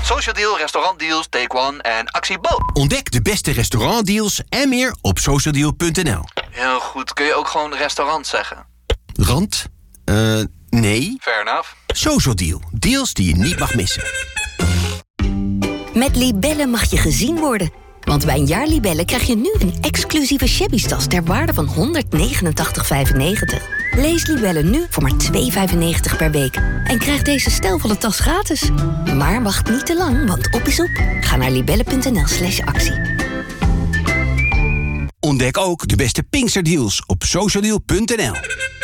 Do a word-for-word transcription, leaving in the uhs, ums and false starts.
Social Deal, restaurantdeals, Take One en Actie Bo. Ontdek de beste restaurantdeals en meer op socialdeal punt n l. Heel goed, kun je ook gewoon restaurant zeggen? Rand? Eh, uh, nee. Fair enough. Social Deal, deals die je niet mag missen. Met Libellen mag je gezien worden. Want bij een jaar Libellen krijg je nu een exclusieve shabby-tas ter waarde van honderdnegenentachtig vijfennegentig. Lees Libellen nu voor maar twee vijfennegentig per week. En krijg deze stijlvolle tas gratis. Maar wacht niet te lang, want op is op. Ga naar libellen.nl slash actie. Ontdek ook de beste Pinksterdeals op socialdeal punt n l.